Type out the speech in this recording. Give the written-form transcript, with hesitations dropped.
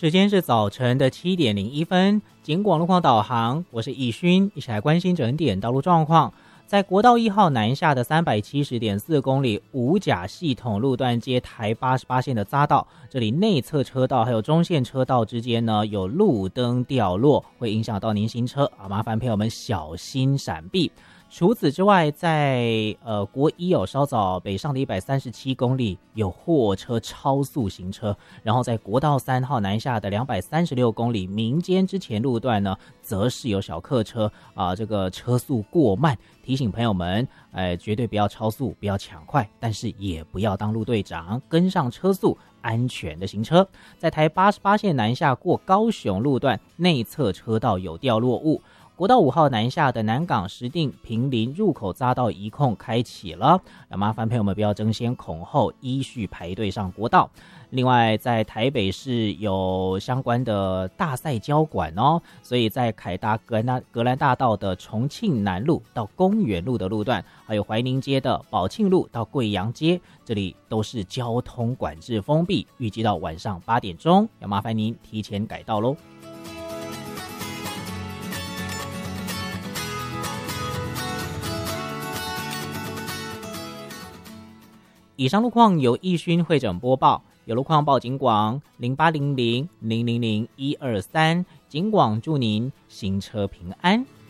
时间是早晨的7:01，警广路况导航，我是易勋，一起来关心整点道路状况。在国道1号南下的370.4公里五甲系统路段接台88线的匝道，这里内侧车道还有中线车道之间呢有路灯掉落，会影响到您行车啊，麻烦朋友们小心闪避。除此之外，在国一稍早北上的137公里有货车超速行车，然后在国道3号南下的236公里民间之前路段呢，则是有小客车这个车速过慢，提醒朋友们，绝对不要超速，不要抢快，但是也不要当路队长，跟上车速，安全的行车。在台88线南下过高雄路段内侧车道有掉落物。国道5号南下的南港石碇坪林入口匝道一控开启了，麻烦朋友们不要争先恐后，依序排队上国道。另外在台北市有相关的大赛交管所以在凯达格兰大道的重庆南路到公园路的路段，还有怀宁街的宝庆路到贵阳街，这里都是交通管制封闭，预计到晚上8点钟，要麻烦您提前改道咯。以上路况由易勋会诊播报，有路况报警广0800000123，警广祝您行车平安。